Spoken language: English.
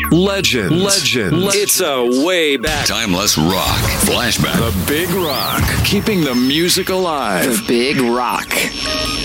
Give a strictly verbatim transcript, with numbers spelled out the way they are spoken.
Legends. Legends. It's a way back. Timeless rock. Flashback. The Big Rock. Keeping the music alive. The Big Rock.